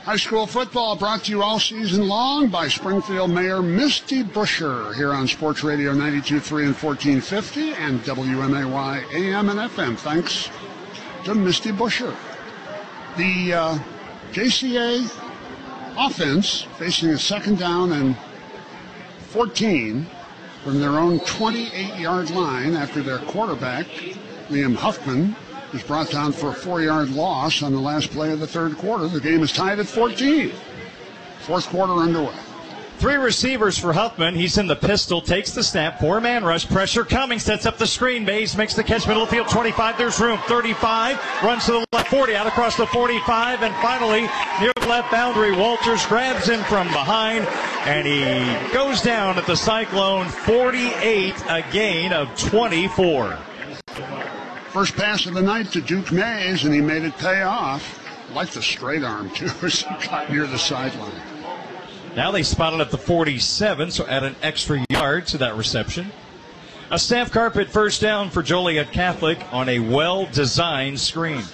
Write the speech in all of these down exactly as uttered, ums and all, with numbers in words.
High school football brought to you all season long by Springfield Mayor Misty Buscher here on Sports Radio ninety-two point three and fourteen fifty and W M A Y A M and F M. Thanks to Misty Buscher. The uh, J C A offense facing a second down and fourteen from their own twenty-eight-yard line after their quarterback, Liam Huffman, was brought down for a four-yard loss on the last play of the third quarter. The game is tied at fourteen. Fourth quarter underway. Three receivers for Huffman. He's in the pistol, takes the snap, four-man rush, pressure coming, sets up the screen. Mays makes the catch, middle of the field, twenty-five, there's room, thirty-five, runs to the left, forty, out across the forty-five, and finally, near the left boundary, Walters grabs him from behind, and he goes down at the Cyclone forty-eight, a gain of twenty-four. First pass of the night to Duke Mays, and he made it pay off. I like the straight arm, too, as he got near the sideline. Now they spot it at the forty-seven, so add an extra yard to that reception. A staff carpet first down for Joliet Catholic on a well-designed screen.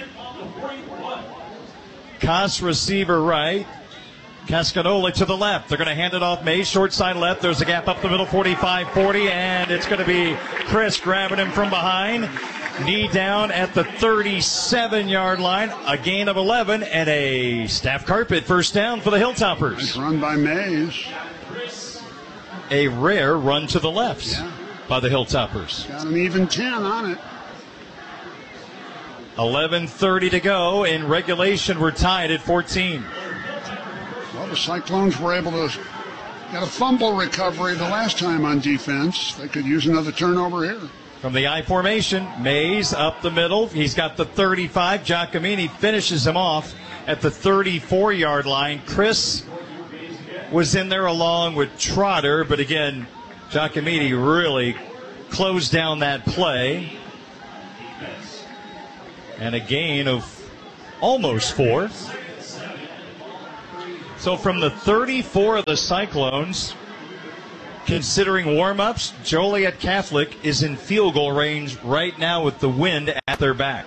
Koss receiver right. Cascadola to the left. They're going to hand it off Mays, short side left. There's a gap up the middle, forty-five forty, and it's going to be Chris grabbing him from behind. Knee down at the thirty-seven-yard line. A gain of eleven and a staff carpet first down for the Hilltoppers. Nice run by Mays. A rare run to the left yeah. by the Hilltoppers. Got an even ten on it. eleven thirty to go. In regulation, we're tied at fourteen. Well, the Cyclones were able to get a fumble recovery the last time on defense. They could use another turnover here. From the I formation, Mays up the middle. He's got the thirty-five. Giacomini finishes him off at the thirty-four-yard line. Chris was in there along with Trotter, but again, Giacomini really closed down that play. And a gain of almost four. So from the thirty-four of the Cyclones, considering warm-ups, Joliet Catholic is in field goal range right now with the wind at their back.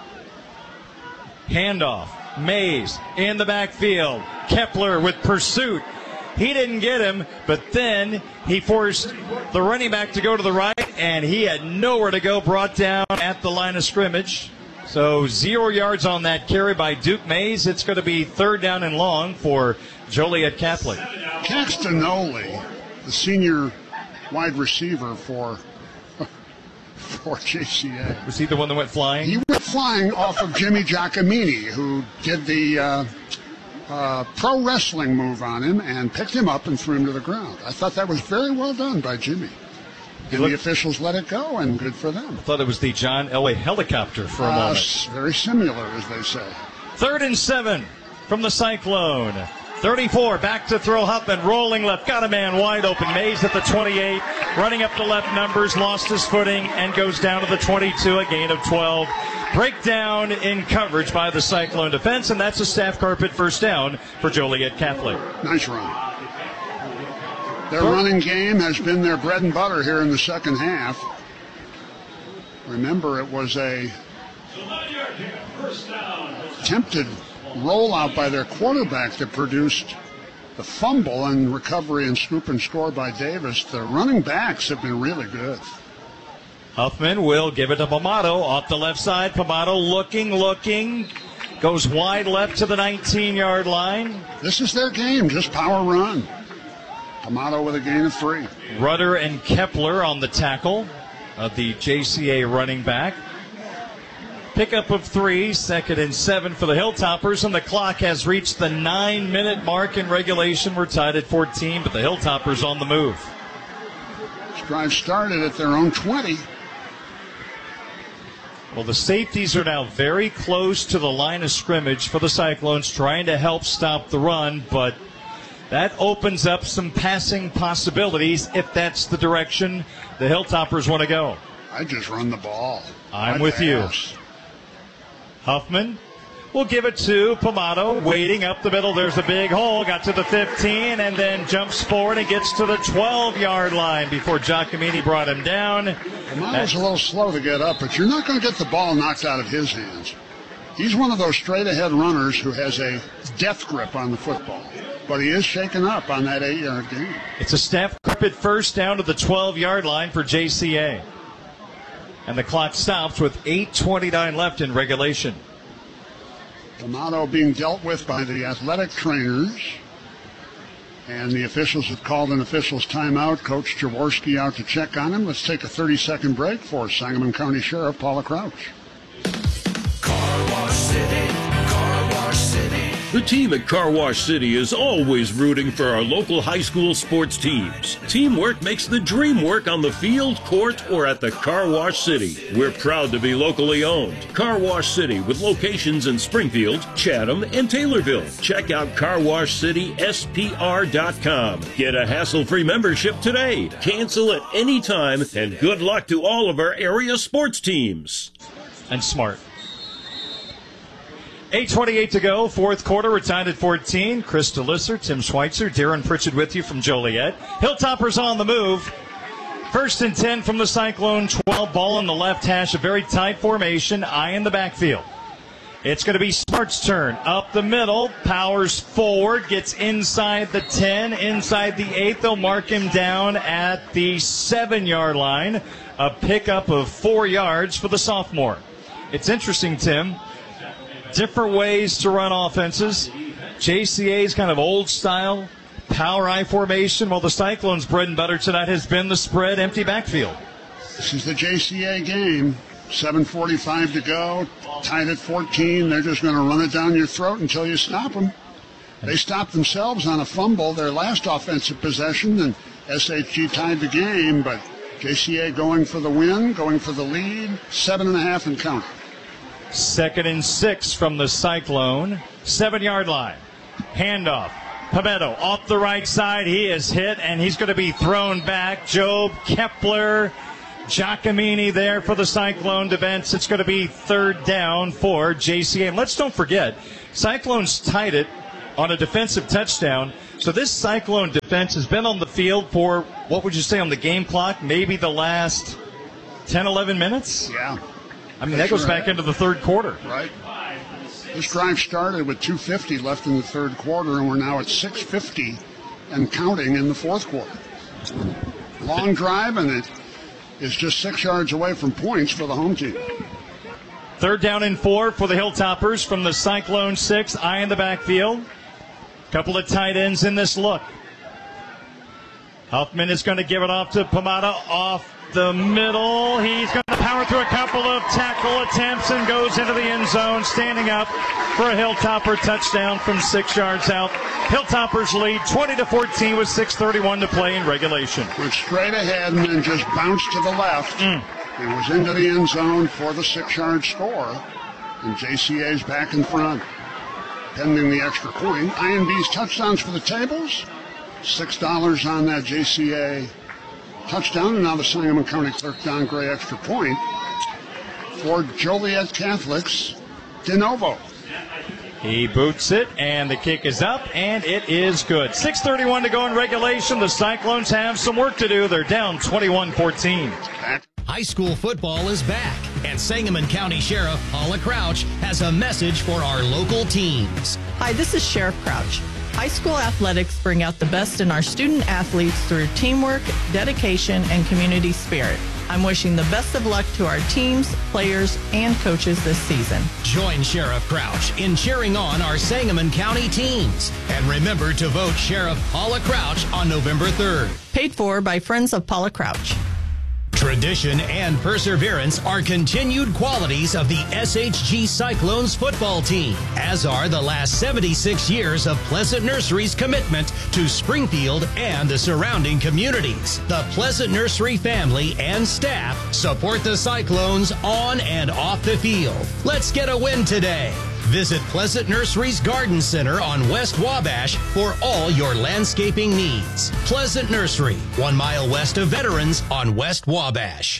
Handoff. Mays in the backfield. Kepler with pursuit. He didn't get him, but then he forced the running back to go to the right, and he had nowhere to go, brought down at the line of scrimmage. So zero yards on that carry by Duke Mays. It's going to be third down and long for Joliet Catholic. Castanoli, the senior wide receiver for for J C A. Was he the one that went flying? He went flying off of Jimmy Giacomini, who did the uh, uh, pro wrestling move on him and picked him up and threw him to the ground. I thought that was very well done by Jimmy. And looked, the officials let it go, and good for them. I thought it was the John Elway helicopter for a uh, moment. Very similar, as they say. Third and seven from the Cyclone. thirty-four, back to throw. Huffman rolling left, got a man wide open. Mays at the twenty-eight, running up the left numbers, lost his footing, and goes down to the twenty-two, a gain of twelve. Breakdown in coverage by the Cyclone defense, and that's a staff carpet first down for Joliet Catholic. Nice run. Their running game has been their bread and butter here in the second half. Remember, it was a attempted rollout by their quarterback that produced the fumble and recovery and scoop and score by Davis. The running backs have been really good. Huffman will give it to Pomato off the left side. Pomato looking, looking, goes wide left to the nineteen-yard line. This is their game, just power run. Pomato with a gain of three. Rudder and Kepler on the tackle of the J C A running back. Pickup of three, second and seven for the Hilltoppers, and the clock has reached the nine-minute mark in regulation. We're tied at fourteen, but the Hilltoppers on the move. This drive started at their own twenty. Well, the safeties are now very close to the line of scrimmage for the Cyclones, trying to help stop the run, but that opens up some passing possibilities if that's the direction the Hilltoppers want to go. I just run the ball. I'm I'd with pass. you. Huffman will give it to Pomato, waiting up the middle. There's a big hole. Got to the fifteen and then jumps forward and gets to the twelve-yard line before Giacomini brought him down. Pomato's a little slow to get up, but you're not going to get the ball knocked out of his hands. He's one of those straight-ahead runners who has a death grip on the football, but he is shaken up on that eight-yard gain. It's a staff grip at first down to the twelve-yard line for J C A. And the clock stops with eight twenty-nine left in regulation. D'Amato being dealt with by the athletic trainers. And the officials have called an official's timeout. Coach Jaworski out to check on him. Let's take a thirty-second break for Sangamon County Sheriff Paula Crouch. Car Wash City, Car Wash City. The team at Car Wash City is always rooting for our local high school sports teams. Teamwork makes the dream work on the field, court, or at the Car Wash City. We're proud to be locally owned. Car Wash City with locations in Springfield, Chatham, and Taylorville. Check out car wash city s p r dot com. Get a hassle-free membership today. Cancel at any time, and good luck to all of our area sports teams. And smart. eight twenty-eight to go, fourth quarter. We're tied at fourteen. Chris DeLisser, Tim Schweitzer, Darren Pritchett with you from Joliet. Hilltoppers on the move. First and ten from the Cyclone twelve. Ball in the left hash. A very tight formation. Eye in the backfield. It's going to be Smart's turn. Up the middle. Powers forward. Gets inside the ten. Inside the eight. They'll mark him down at the seven-yard line. A pickup of four yards for the sophomore. It's interesting, Tim. Different ways to run offenses. J C A's kind of old style, power I formation, while the Cyclones' bread and butter tonight has been the spread empty backfield. This is the J C A game. seven forty-five to go. Tied at fourteen. They're just going to run it down your throat until you stop them. They stopped themselves on a fumble their last offensive possession, and S H G tied the game, but J C A going for the win, going for the lead. Seven and a half and counting. Second and six from the Cyclone. Seven-yard line. Handoff. Pimento off the right side. He is hit, and he's going to be thrown back. Job, Kepler, Giacomini there for the Cyclone defense. It's going to be third down for J C A. And let's don't forget, Cyclones tied it on a defensive touchdown. So this Cyclone defense has been on the field for, what would you say on the game clock, maybe the last ten, eleven minutes? Yeah. I mean, that goes back into the third quarter. Right. This drive started with two fifty left in the third quarter, and we're now at six fifty and counting in the fourth quarter. Long drive, and it is just six yards away from points for the home team. Third down and four for the Hilltoppers from the Cyclone six. Eye in the backfield. Couple of tight ends in this look. Huffman is going to give it off to Pomada off the middle. He's going to power through a couple of tackle attempts and goes into the end zone, standing up for a Hilltopper touchdown from six yards out. Hilltoppers lead twenty to fourteen with six thirty-one to play in regulation. Went straight ahead and then just bounced to the left. Mm. And was into the end zone for the six-yard score. And J C A's back in front, pending the extra point. I N B's touchdowns for the tables. six dollars on that J C A touchdown. And now the Sangamon County Clerk Don Gray extra point for Joliet Catholics de novo. He boots it, and the kick is up, and it is good. six thirty-one to go in regulation. The Cyclones have some work to do. They're down twenty-one fourteen. High school football is back, and Sangamon County Sheriff Paula Crouch has a message for our local teams. Hi, this is Sheriff Crouch. High school athletics bring out the best in our student athletes through teamwork, dedication, and community spirit. I'm wishing the best of luck to our teams, players, and coaches this season. Join Sheriff Crouch in cheering on our Sangamon County teams. And remember to vote Sheriff Paula Crouch on November third. Paid for by Friends of Paula Crouch. Tradition and perseverance are continued qualities of the S H G Cyclones football team, as are the last seventy-six years of Pleasant Nursery's commitment to Springfield and the surrounding communities. The Pleasant Nursery family and staff support the Cyclones on and off the field. Let's get a win today. Visit Pleasant Nursery's Garden Center on West Wabash for all your landscaping needs. Pleasant Nursery, one mile west of Veterans on West Wabash.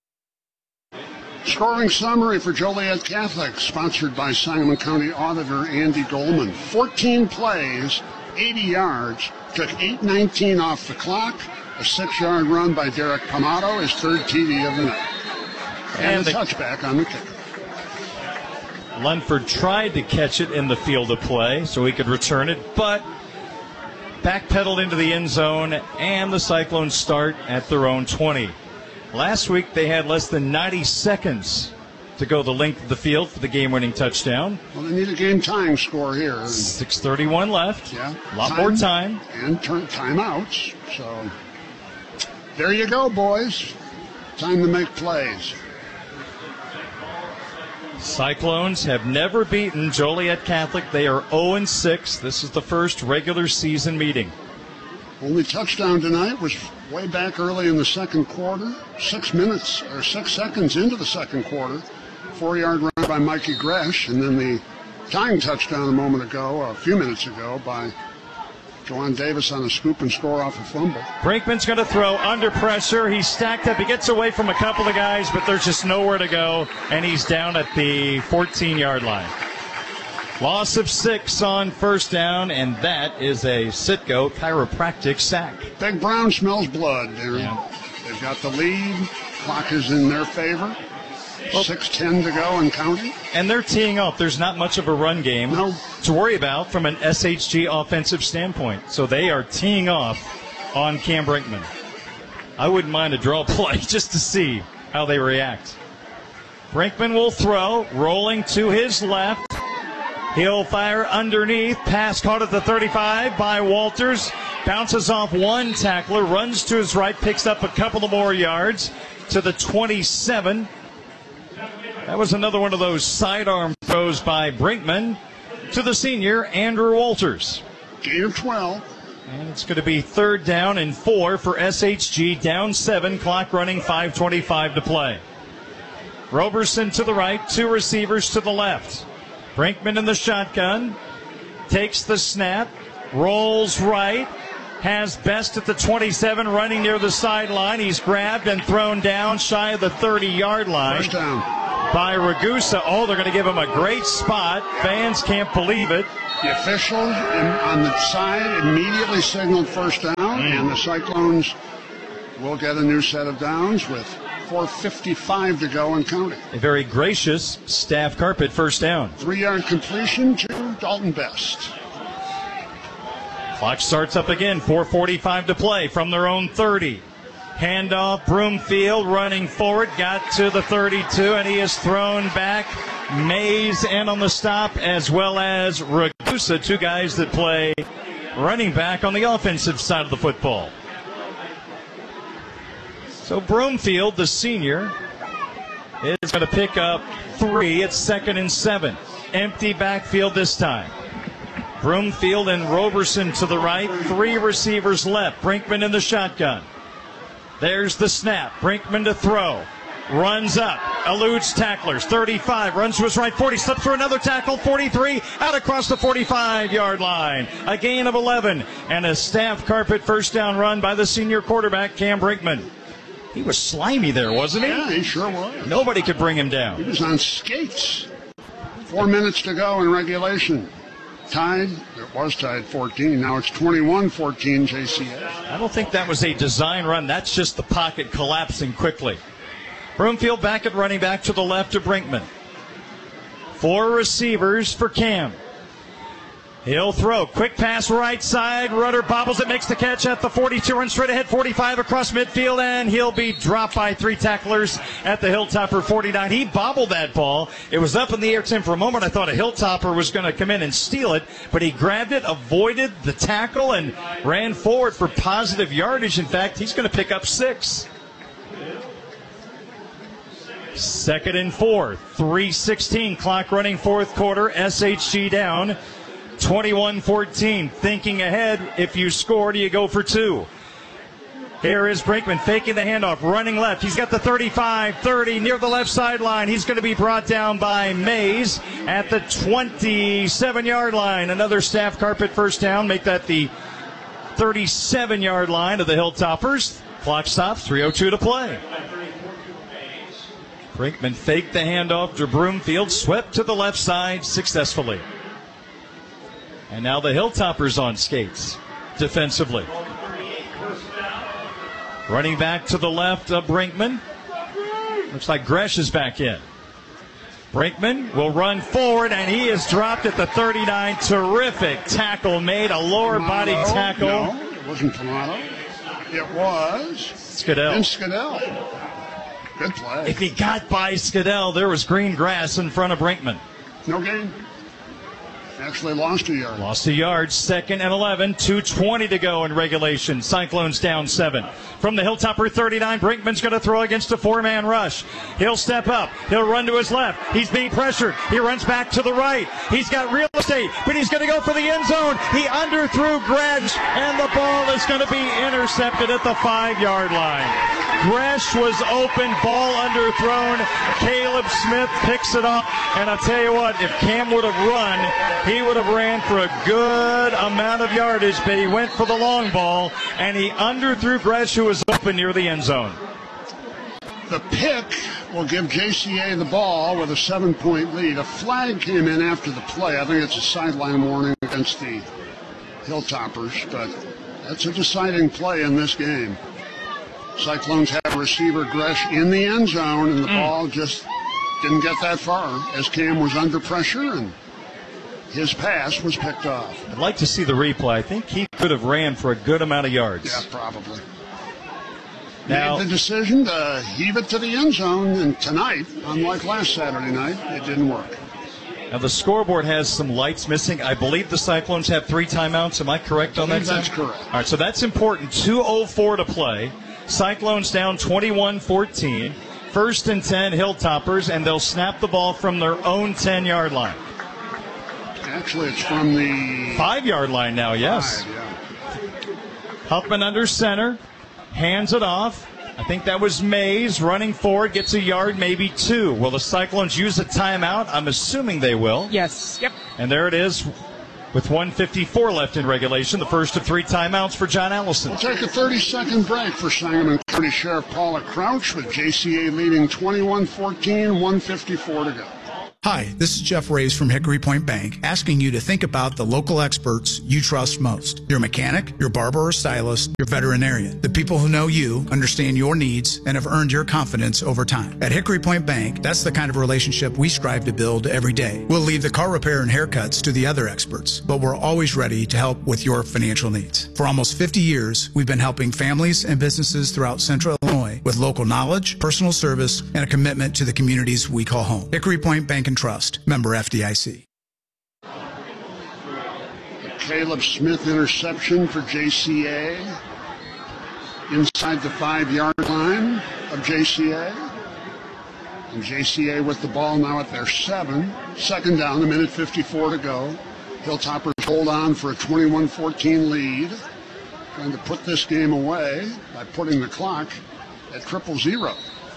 Scoring summary for Joliet Catholic, sponsored by Sangamon County Auditor Andy Goldman. fourteen plays, eighty yards, took eight nineteen off the clock. A six-yard run by Derek Pamato, his third T D of the night. And, and a the- touchback on the kicker. Lunford tried to catch it in the field of play so he could return it, but backpedaled into the end zone, and the Cyclones start at their own twenty. Last week they had less than ninety seconds to go the length of the field for the game-winning touchdown. Well, they need a game-tying score here. six thirty-one left. Yeah. A lot time, more time. And turn timeouts. So there you go, boys. Time to make plays. Cyclones have never beaten Joliet Catholic. They are oh and six. This is the first regular season meeting. Only touchdown tonight was way back early in the second quarter. Six minutes or six seconds into the second quarter. Four-yard run by Mikey Gresh, and then the tying touchdown a moment ago, a few minutes ago, by Juwan Davis on a scoop and score off a fumble. Brinkman's going to throw under pressure. He's stacked up. He gets away from a couple of guys, but there's just nowhere to go, and he's down at the fourteen-yard line. Loss of six on first down, and that is a Citgo chiropractic sack. Big Brown smells blood, Darren. Yeah. They've got the lead. Clock is in their favor. six ten to go and counting. And they're teeing up. There's not much of a run game No. to worry about from an S H G offensive standpoint. So they are teeing off on Cam Brinkman. I wouldn't mind a draw play just to see how they react. Brinkman will throw, rolling to his left. He'll fire underneath. Pass caught at the thirty-five by Walters. Bounces off one tackler, runs to his right, picks up a couple of more yards to the twenty-seven. That was another one of those sidearm throws by Brinkman to the senior, Andrew Walters. Gain of twelve. And it's going to be third down and four for S H G, down seven, clock running, five twenty-five to play. Roberson to the right, two receivers to the left. Brinkman in the shotgun, takes the snap, rolls right, has Best at the twenty-seven, running near the sideline. He's grabbed and thrown down shy of the thirty-yard line. First down. By Ragusa. Oh, they're going to give him a great spot. Fans can't believe it. The official in, on the side immediately signaled first down, mm. and the Cyclones will get a new set of downs with four fifty-five to go and counting. A very gracious staff carpet first down. Three-yard completion to Dalton Best. Clock starts up again, four forty-five to play from their own thirty. Handoff, Broomfield running forward, got to the thirty-two, and he is thrown back. Mays in on the stop, as well as Ragusa, two guys that play running back on the offensive side of the football. So Broomfield, the senior, is going to pick up three. It's second and seven. Empty backfield this time. Broomfield and Roberson to the right. Three receivers left. Brinkman in the shotgun. There's the snap. Brinkman to throw. Runs up. Eludes tacklers. thirty-five. Runs to his right. forty. Slips through another tackle. forty-three. Out across the forty-five-yard line. A gain of eleven. And a staff carpet first down run by the senior quarterback, Cam Brinkman. He was slimy there, wasn't he? Yeah, he sure was. Nobody could bring him He down. was on skates. Four minutes to go in regulation. Tied. It was tied fourteen. Now it's twenty-one fourteen J C S. I don't think that was a design run. That's just the pocket collapsing quickly. Broomfield back at running back to the left of Brinkman. Four receivers for Cam. He'll throw. Quick pass right side. Rudder bobbles it, makes the catch at the forty-two. Runs straight ahead, forty-five across midfield, and he'll be dropped by three tacklers at the Hilltopper forty-nine. He bobbled that ball. It was up in the air, Tim. For a moment, I thought a Hilltopper was going to come in and steal it, but he grabbed it, avoided the tackle, and ran forward for positive yardage. In fact, he's going to pick up six. Second and four. three sixteen. Clock running fourth quarter. S H G down. twenty-one fourteen. Thinking ahead. If you score, do you go for two? Here is Brinkman faking the handoff, running left. He's got the thirty-five, thirty near the left sideline. He's going to be brought down by Mays at the twenty-seven-yard line. Another staff carpet first down. Make that the thirty-seven-yard line of the Hilltoppers. Clock stops, three oh two to play. Brinkman faked the handoff to Broomfield, swept to the left side successfully. And now the Hilltoppers on skates defensively. Running back to the left of Brinkman. Looks like Gresh is back in. Brinkman will run forward, and he is dropped at the thirty-nine. Terrific tackle made, a lower body Pomato? tackle. No, it wasn't Pomato. It was Skidell. Vince Skidell. Good play. If he got by Skidell, there was green grass in front of Brinkman. No gain. Actually lost a yard. Lost a yard, second and eleven, two twenty to go in regulation. Cyclones down seven. From the Hilltopper thirty-nine, Brinkman's going to throw against a four-man rush. He'll step up. He'll run to his left. He's being pressured. He runs back to the right. He's got real estate, but he's going to go for the end zone. He underthrew Gresh, and the ball is going to be intercepted at the five-yard line. Gresh was open, ball underthrown. Caleb Smith picks it up, and I'll tell you what, if Cam would have run, he would have ran for a good amount of yardage, but he went for the long ball, and he underthrew Gresh, who was open near the end zone. The pick will give J C A the ball with a seven-point lead. A flag came in after the play. I think it's a sideline warning against the Hilltoppers, but that's a deciding play in this game. Cyclones have receiver Gresh in the end zone, and the mm. ball just didn't get that far as Cam was under pressure, and his pass was picked off. I'd like to see the replay. I think he could have ran for a good amount of yards. Yeah, probably. Now, made the decision to heave it to the end zone, and tonight, unlike last Saturday night, it didn't work. Now the scoreboard has some lights missing. I believe the Cyclones have three timeouts. Am I correct on that? That's correct. All right, so that's important. two oh four to play. Cyclones down twenty-one fourteen. First and ten, Hilltoppers, and they'll snap the ball from their own ten-yard line. Actually, it's from the five-yard line now, yes. Five, yeah. Huffman under center, hands it off. I think that was Mays running forward, gets a yard, maybe two. Will the Cyclones use a timeout? I'm assuming they will. Yes. Yep. And there it is with one fifty-four left in regulation, the first of three timeouts for John Allison. We'll take a thirty-second break for Sangamon County Sheriff Paula Crouch with J C A leading twenty-one fourteen, one fifty-four to go. Hi, this is Jeff Rays from Hickory Point Bank, asking you to think about the local experts you trust most. Your mechanic, your barber or stylist, your veterinarian. The people who know you, understand your needs, and have earned your confidence over time. At Hickory Point Bank, that's the kind of relationship we strive to build every day. We'll leave the car repair and haircuts to the other experts, but we're always ready to help with your financial needs. For almost fifty years, we've been helping families and businesses throughout Central Illinois with local knowledge, personal service, and a commitment to the communities we call home. Hickory Point Bank and Trust, member F D I C. The Caleb Smith interception for J C A inside the five-yard line of J C A. And J C A with the ball now at their seven. Second down, a minute fifty-four to go. Hilltoppers hold on for a twenty-one fourteen lead. Trying to put this game away by putting the clock at triple zero.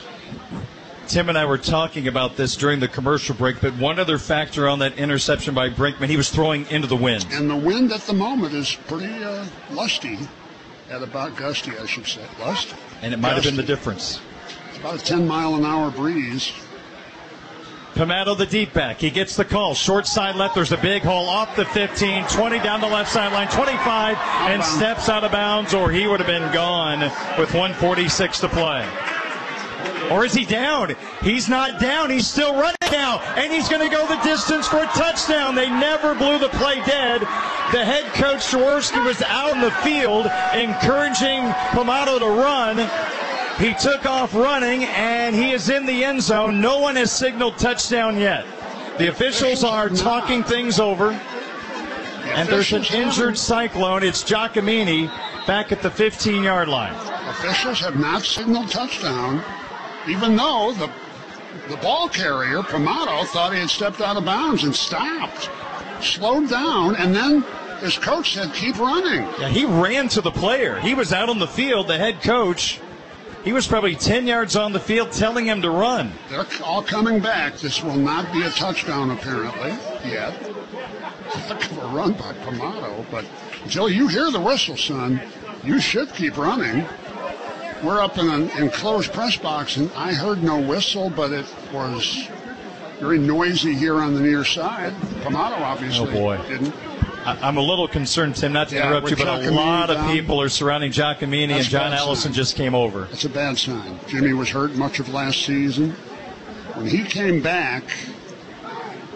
Tim and I were talking about this during the commercial break, but one other factor on that interception by Brinkman, he was throwing into the wind. And the wind at the moment is pretty uh, lusty, at about gusty, I should say. Lust? And it might gusty. have been the difference. It's about a ten mile an hour breeze. Pomato, the deep back. He gets the call. Short side left. There's a big hole off the fifteen, twenty down the left sideline, twenty-five, and steps out of bounds, or he would have been gone with one forty-six to play. Or is he down? He's not down. He's still running now, and he's going to go the distance for a touchdown. They never blew the play dead. The head coach, Jaworski, was out in the field encouraging Pomato to run. He took off running, and he is in the end zone. No one has signaled touchdown yet. The officials are talking things over, and there's an injured Cyclone. It's Giacomini back at the fifteen-yard line. Officials have not signaled touchdown, even though the the ball carrier, Pomato, thought he had stepped out of bounds and stopped, slowed down, and then his coach said, keep running. Yeah, he ran to the player. He was out on the field, the head coach. He was probably ten yards on the field telling him to run. They're all coming back. This will not be a touchdown, apparently, yet. Heck of a run by Pomato, but until you hear the whistle, son, you should keep running. We're up in an enclosed press box, and I heard no whistle, but it was very noisy here on the near side. Pomato obviously oh boy. didn't. I'm a little concerned, Tim, not to Yeah, interrupt you, but Giacomini a lot of down. people are surrounding Giacomini, That's and John a bad Allison sign. just came over. That's a bad sign. Jimmy was hurt much of last season. When he came back,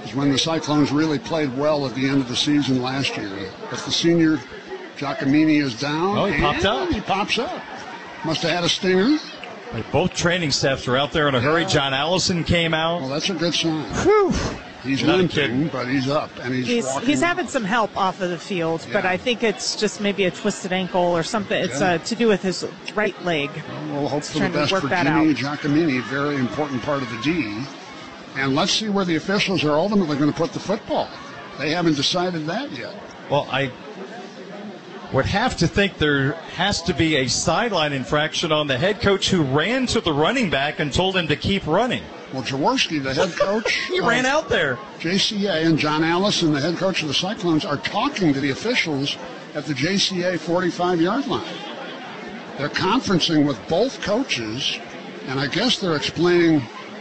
is when the Cyclones really played well at the end of the season last year. But the senior, Giacomini, is down. Oh, he popped up. He pops up. Must have had a stinger. Both training staffs were out there in a hurry. Yeah. John Allison came out. Well, that's a good sign. Whew. He's Not a limping, kid. but he's up, and he's He's, walking. he's having some help off of the field, but Yeah. I think it's just maybe a twisted ankle or something. It's Yeah. uh, to do with his right leg. Well, we'll hope for the trying to best work for that Jimmy out. Giacomini, very important part of the D. And let's see where the officials are ultimately going to put the football. They haven't decided that yet. Well, I would have to think there has to be a sideline infraction on the head coach who ran to the running back and told him to keep running. Well, Jaworski, the head coach, He ran out there. J C A, and John Allison, the head coach of the Cyclones, are talking to the officials at the J C A forty-five-yard line. They're conferencing with both coaches, and I guess they're explaining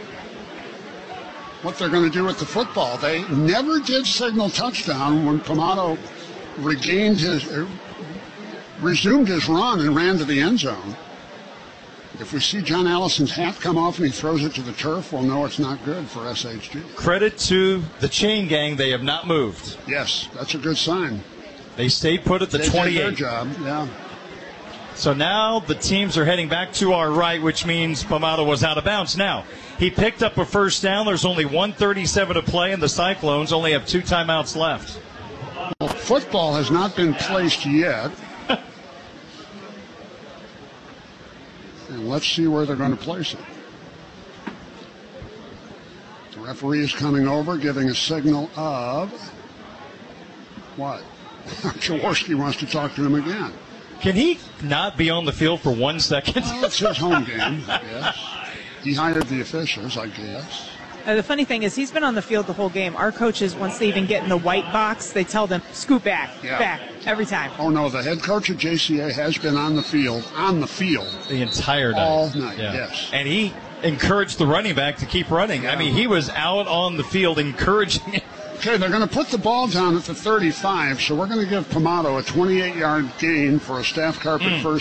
what they're going to do with the football. They never did signal touchdown when Pomato regained his, er, resumed his run and ran to the end zone. If we see John Allison's hat come off and he throws it to the turf, we'll know it's not good for S H G. Credit to the chain gang. They have not moved. Yes, that's a good sign. They stayed put at the They did their twenty-eight. job, yeah. So now the teams are heading back to our right, which means Pomato was out of bounds. Now, he picked up a first down. There's only one thirty-seven to play, and the Cyclones only have two timeouts left. Well, football has not been placed yet. And let's see where they're going to place it. The referee is coming over, giving a signal of what? Jaworski wants to talk to him again. Can he not be on the field for one second? Well, it's his home game, I guess. He hired the officials, I guess. Uh, the funny thing is he's been on the field the whole game. Our coaches, once they even get in the white box, they tell them, scoot back, Yeah. back, every time. Oh, no, the head coach of J C A has been on the field, on the field, The entire night. all night, yes. And he encouraged the running back to keep running. I Yeah. mean, he was out on the field encouraging it. Okay, they're going to put the ball down at the thirty-five, so we're going to give Pomato a twenty-eight-yard gain for a staff carpet first